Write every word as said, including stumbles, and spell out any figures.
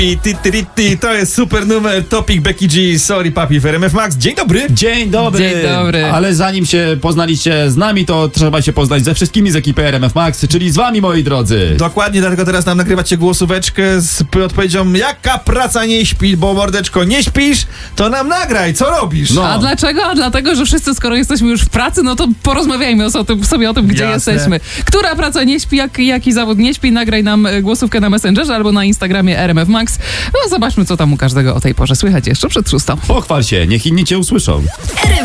I ty, ty, ty, ty, to jest super numer, Topic, Becky G, Sorry Papi w R M F Max. Dzień dobry. Dzień dobry. Dzień dobry. Ale zanim się poznaliście z nami, to trzeba się poznać ze wszystkimi z ekipy R M F Max, czyli z wami, moi drodzy. Dokładnie, dlatego teraz nam nagrywacie głosóweczkę z odpowiedzią, jaka praca nie śpi, bo mordeczko nie śpisz, to nam nagraj, co robisz? No. A dlaczego? A dlatego, że wszyscy, skoro jesteśmy już w pracy, no to porozmawiajmy o tym, sobie o tym, gdzie Jasne. jesteśmy. Która praca nie śpi, jak, jaki zawód nie śpi? Nagraj nam e, głosówkę na Messengerze albo na Instagramie R M F Max. No zobaczmy, co tam u każdego o tej porze słychać jeszcze przed szóstą. Pochwal się, niech inni cię usłyszą.